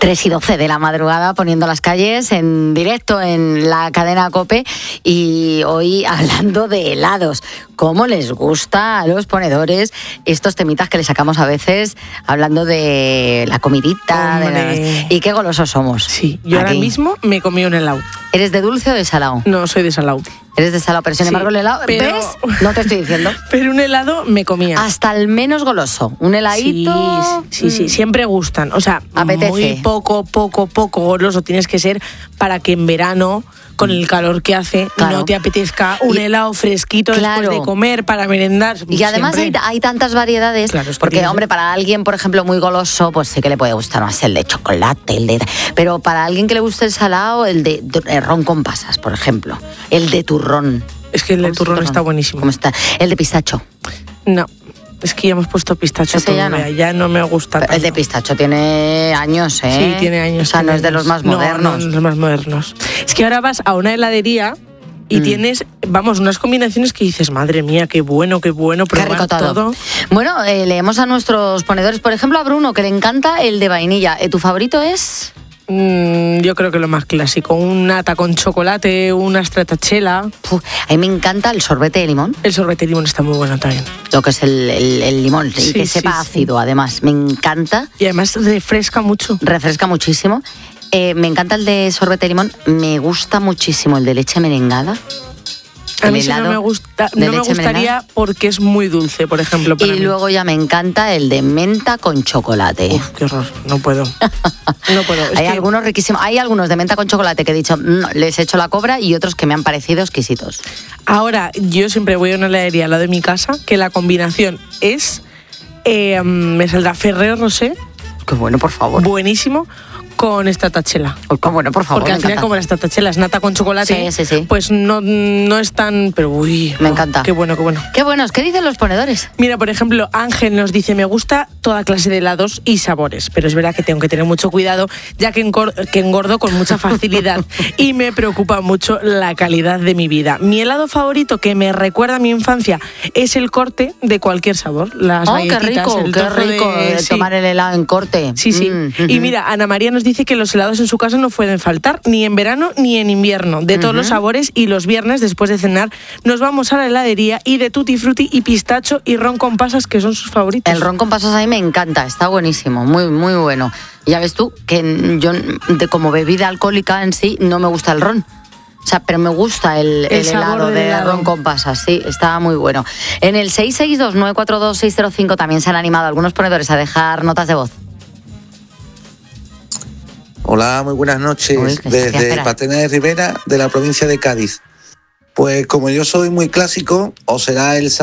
3:12 de la madrugada, poniendo las calles en directo en la cadena COPE, y hoy hablando de helados. ¿Cómo les gusta a los ponedores estos temitas que les sacamos a veces hablando de la comidita? Y qué golosos somos. Sí, yo aquí. Ahora mismo me comí un helado. ¿Eres de dulce o de salado? No, soy de salado. Eres de salado, pero sin embargo el helado, pero... ¿ves? No te estoy diciendo. Pero un helado me comía. Hasta el menos goloso. Un heladito... Sí, siempre gustan. O sea, apetece. Muy poco goloso tienes que ser para que en verano, con el calor que hace, claro, no te apetezca un helado fresquito después de comer para merendar. Y además hay tantas variedades, claro, porque, hombre, para alguien, por ejemplo, muy goloso, pues sí que le puede gustar más el de chocolate, pero para alguien que le guste el salado, el de ron con pasas, por ejemplo. El de turrón. Es que el de turrón está buenísimo. ¿Cómo está? El de pistacho. No. Es que ya hemos puesto pistacho todo, ya no me gusta tanto. El de pistacho tiene años, ¿eh? Sí, tiene años. O sea, no es de los más modernos. No, los más modernos. Es que ahora vas a una heladería y tienes, unas combinaciones que dices, madre mía, qué bueno, probar qué rico todo. Bueno, leemos a nuestros ponedores. Por ejemplo, a Bruno, que le encanta el de vainilla. ¿Tu favorito es...? Yo creo que lo más clásico, un nata con chocolate, una stracciatella. A mí me encanta el sorbete de limón. El sorbete de limón está muy bueno también. Lo que es el limón, y que sepa ácido, además. Me encanta. Y además refresca mucho. Refresca muchísimo. Me encanta el de sorbete de limón. Me gusta muchísimo el de leche merengada. A mí sí no me gustaría merengada, porque es muy dulce, por ejemplo. Y luego ya me encanta el de menta con chocolate. Uf, qué horror, no puedo. Hay algunos riquísimos. Hay algunos de menta con chocolate que he dicho, les echo la cobra, y otros que me han parecido exquisitos. Ahora, yo siempre voy a una heladería al lado de mi casa, que la combinación es, me saldrá Ferrero Rocher. Qué bueno, por favor. Buenísimo. Con stracciatella. Bueno, por favor. Porque al final, como la stracciatella es nata con chocolate, sí. Pues no es tan... Pero me encanta. Qué bueno. Qué buenos. ¿Qué dicen los ponedores? Mira, por ejemplo, Ángel nos dice, me gusta toda clase de helados y sabores, pero es verdad que tengo que tener mucho cuidado, ya que engordo con mucha facilidad y me preocupa mucho la calidad de mi vida. Mi helado favorito, que me recuerda a mi infancia, es el corte de cualquier sabor. Las galletitas, qué rico tomar el helado en corte. Sí. Y mira, Ana María nos dice que los helados en su casa no pueden faltar, ni en verano ni en invierno, de todos los sabores, y los viernes después de cenar nos vamos a la heladería y de tutti frutti y pistacho y ron con pasas, que son sus favoritos. El ron con pasas a mí me encanta, está buenísimo, muy, muy bueno. Ya ves tú que yo, como bebida alcohólica en sí, no me gusta el ron. O sea, pero me gusta el helado de ron con pasas, sí, está muy bueno. En el 662-942-605 también se han animado algunos ponedores a dejar notas de voz. Hola, muy buenas noches, desde Patena de Rivera, de la provincia de Cádiz. Pues como yo soy muy clásico, o será el